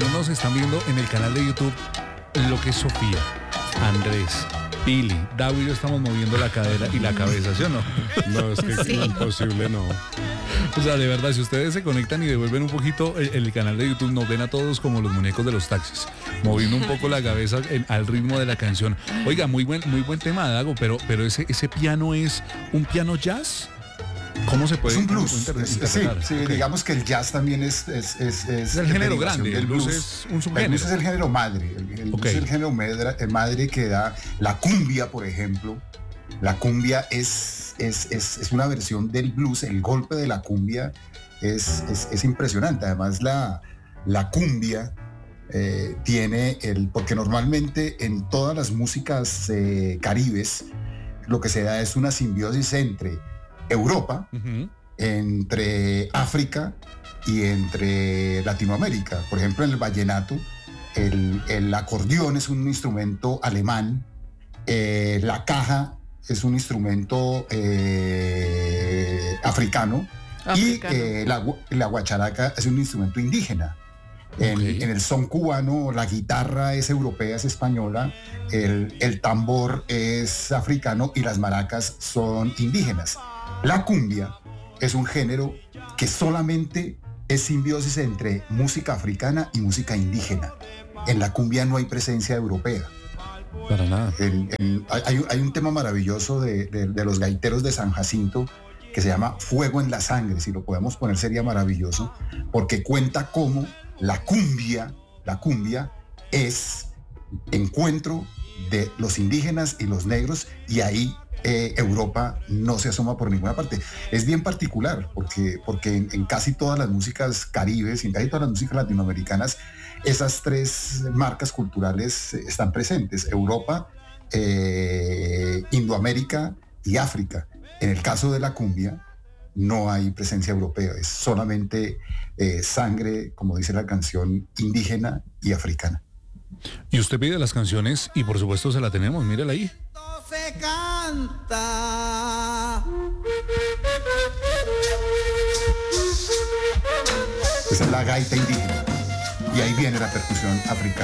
no nos están viendo en el canal de YouTube, lo que es Sofía, Andrés, Pili, David y yo estamos moviendo la cadera y la cabeza, ¿sí o no? No, es que Sí. imposible, no. O sea, de verdad, si ustedes se conectan y devuelven un poquito el canal de YouTube, nos ven a todos como los muñecos de los taxis, moviendo un poco la cabeza al ritmo de la canción. Oiga, muy buen tema, Dago, pero ese piano es un piano jazz. ¿Cómo se puede? Es un blues. ¿Cómo se puede Sí, interpretar? sí, Ok. digamos que el jazz también es el género derivación grande, del el blues es un subgénero. El blues es el género madre. El blues Ok. es el género madre que da la cumbia, por ejemplo. La cumbia es una versión del blues. El golpe de la cumbia es impresionante. Además, la cumbia tiene porque normalmente en todas las músicas caribes lo que se da es una simbiosis entre Europa, Ujú. entre África y entre Latinoamérica. Por ejemplo, en el vallenato, el acordeón es un instrumento alemán, la caja es un instrumento africano. Y la guacharaca es un instrumento indígena. En, Ok. en el son cubano la guitarra es europea, es española, el tambor es africano y las maracas son indígenas. La cumbia es un género que solamente es simbiosis entre música africana y música indígena. En la cumbia no hay presencia europea. Para nada. Hay un tema maravilloso de los gaiteros de San Jacinto que se llama Fuego en la Sangre. Si lo podemos poner sería maravilloso, porque cuenta cómo la cumbia es encuentro de los indígenas y los negros, y ahí Europa no se asoma por ninguna parte. Es bien particular porque en casi todas las músicas caribes y en casi todas las músicas latinoamericanas esas tres marcas culturales están presentes: Europa, Indoamérica y África. En el caso de la cumbia no hay presencia europea, es solamente sangre, como dice la canción, indígena y africana. Y usted pide las canciones y por supuesto se la tenemos, mírela ahí. Se canta. Esa es la gaita indígena y ahí viene la percusión africana.